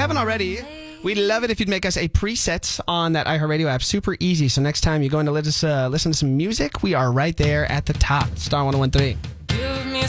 haven't already, we'd love it if you'd make us a preset on that iHeartRadio app. Super easy. So next time you're going to listen to some music, we are right there at the top. Star 101.3.